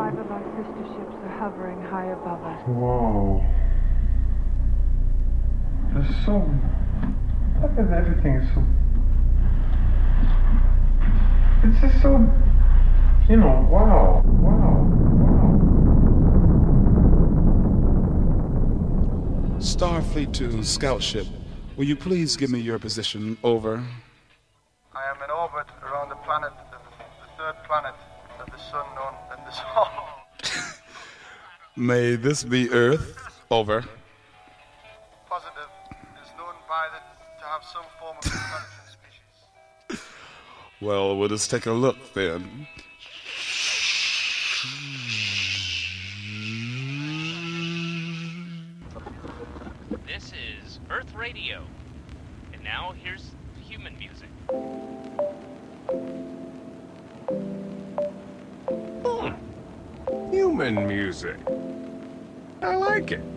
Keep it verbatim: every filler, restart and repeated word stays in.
Five of our sister ships are hovering high above us. Whoa. There's so... Look at everything is so... It's just so... You know, wow, wow, wow. Starfleet to Scout Ship, will you please give me your position? Over. I am in orbit around the planet, the, the third planet of the sun known as the Sol. May this be Earth? Over. Positive. It is known by the, to have some form of intelligent species. Well, we'll just take a look then. This is Earth Radio. And now here's human music. Hmm. Human music. I like it.